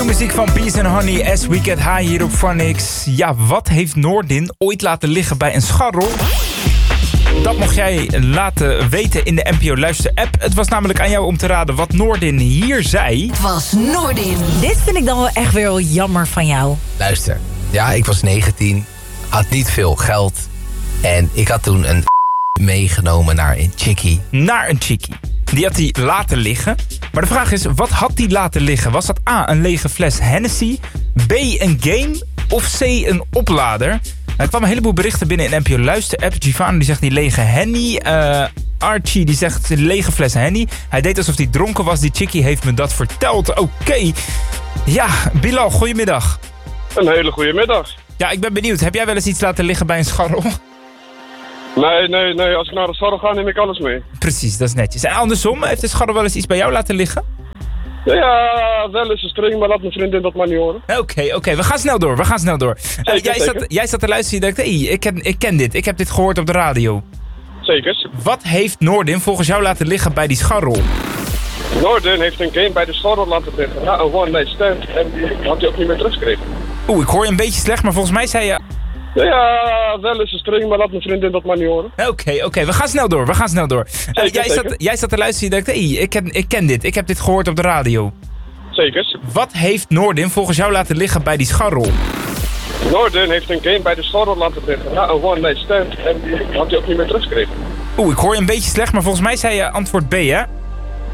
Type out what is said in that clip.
muziek van Peace and Honey, As We Get High hier op Phonix. Ja, wat heeft Noordin ooit laten liggen bij een scharrel? Dat mocht jij laten weten in de NPO Luister app. Het was namelijk aan jou om te raden wat Noordin hier zei. Het was Noordin. Dit vind ik dan wel echt weer wel jammer van jou. Luister, ja, ik was 19, had niet veel geld. En ik had toen een meegenomen naar een chickie. Naar een chickie. Die had hij laten liggen. Maar de vraag is, wat had hij laten liggen? Was dat A, een lege fles Hennessy, B, een game of C, een oplader? Er kwamen een heleboel berichten binnen in NPO Luister app. Givano die zegt die lege Henny. Archie die zegt lege fles Henny. Hij deed alsof hij dronken was. Die chickie heeft me dat verteld. Oké. Ja, Bilal, goedemiddag. Een hele goede middag. Ja, ik ben benieuwd. Heb jij wel eens iets laten liggen bij een scharrel? Nee. Als ik naar de scharrel ga, neem ik alles mee. Precies, dat is netjes. En andersom, heeft de scharrel wel eens iets bij jou laten liggen? Ja, wel eens een string, maar laat mijn vriendin dat maar niet horen. Oké. We gaan snel door. Jij zat te luisteren en je dacht, hey, ik ken dit. Ik heb dit gehoord op de radio. Zeker. Wat heeft Noordin volgens jou laten liggen bij die scharrel? Noordin heeft een game bij de scharrel laten liggen. Ja, een one-night stand. En die had hij ook niet meer teruggekregen. Oeh, ik hoor je een beetje slecht, maar volgens mij zei je... Ja, wel eens een string, maar laat mijn vriendin dat maar niet horen. Oké. We gaan snel door. Jij zat te luisteren en je dacht, hey, ik ken dit. Ik heb dit gehoord op de radio. Zeker. Wat heeft Noordin volgens jou laten liggen bij die scharrel? Noordin heeft een game bij de scharrel laten liggen. Ja, een one-night stand. En die had hij ook niet meer teruggekregen. Oeh, ik hoor je een beetje slecht, maar volgens mij zei je antwoord B, hè?